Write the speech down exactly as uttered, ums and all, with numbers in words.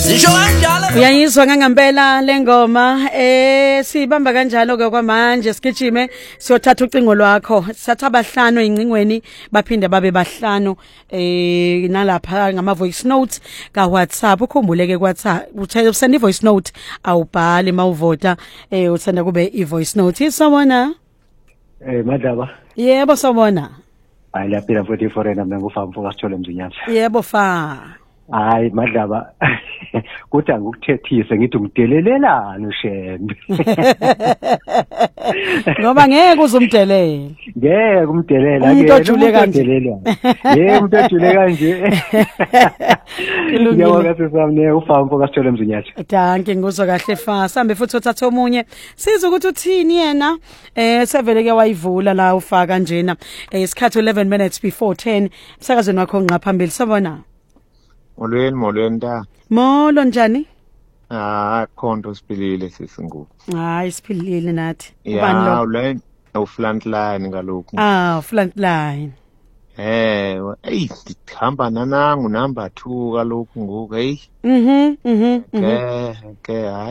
Uyayizwa ngangempela lengoma eh sibamba kanjalo ke kwamanje sigijime siyothatha ucingo lwakho satha abahlanu encingweni baphinde babe bahlanu eh nalapha ngama voice notes ka WhatsApp ukhumbuleke kwaTha uthela usenda voice note awubhali mawuvota eh uthanda kube i voice note isawona eh madaba yebo sawona hayi lapha futhi foreigner mina ngufamfo kasithole mzinyathi yebo fa hayi madlaba kuthi angikuthethise ngithi umdelelelana ushembe ngoba ngeke uzumdelela ngeke umdelela ke umuntu ojule kanje yebo umuntu ojule kanje ngiyabonga sesamne ufamfo kasithole mzinyathi danke ngizwe kahle fa sambe futhi uthatha omunye siza ukuthi uthini yena eh sevele ke wayivula la ufaka njena isikhathi eleven minutes before ten umsakazweni wakho ngaphambili sabona Molweni molweni da. Molo njani? Ah, khonto siphilile sisinguku. Hayi siphilile nathi. Ubani lo? Yeah, lo frontline ngalokho. Ah, frontline. Eh, hey, ngihamba nanangu number two kalokho ngoku, hey. Mhm, mhm. Ke, ke